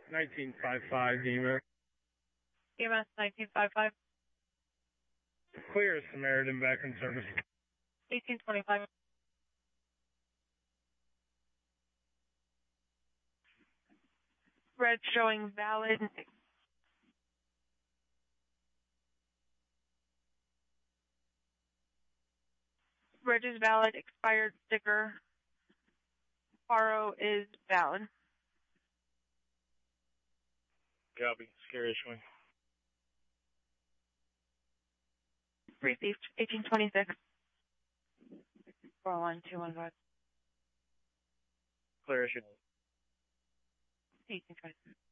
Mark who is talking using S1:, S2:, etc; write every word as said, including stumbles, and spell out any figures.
S1: nineteen fifty-five, E M S.
S2: E M S nineteen fifty-five.
S1: Clear Samaritan back in service.
S2: eighteen twenty-five. Red showing valid. Red is valid, expired sticker. Faro is valid.
S1: Copy. Scary swing.
S2: Received. eighteen twenty-six. four one two one five.
S1: Clear issue.
S2: eighteen twenty-six.